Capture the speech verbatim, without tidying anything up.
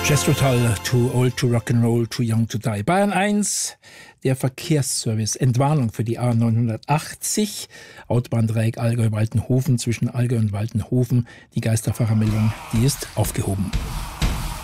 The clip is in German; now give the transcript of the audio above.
Jazz Total, too old to rock and roll, too young to die. Bayern eins, der Verkehrsservice. Entwarnung für die A neunhundertachtzig, Autobahndreieck Allgäu-Waltenhofen zwischen Allgäu und Waltenhofen. Die Geisterfahrermeldung, die ist aufgehoben.